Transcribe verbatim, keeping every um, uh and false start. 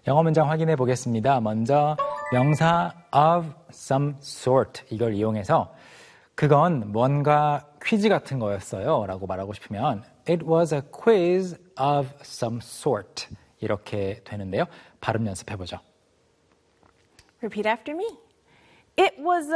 영어 문장 확인해 보겠습니다. 먼저 명사 of some sort 이걸 이용해서 그건 뭔가 퀴즈 같은 거였어요 라고 말하고 싶으면 It was a quiz of some sort 이렇게 되는데요. 발음 연습해 보죠. Repeat after me. It was